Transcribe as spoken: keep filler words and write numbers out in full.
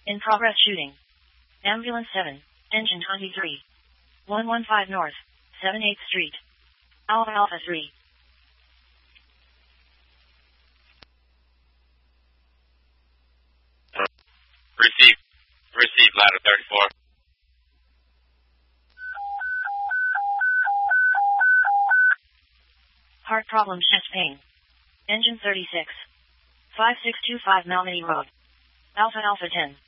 In progress shooting. Ambulance seven, engine twenty-three. one one five North, seventy-eighth Street. Alpha Alpha three. Receive. Receive, ladder thirty-four. Heart problem, chest pain. Engine thirty-six. five six two five Malmedy Road. Alpha Alpha ten.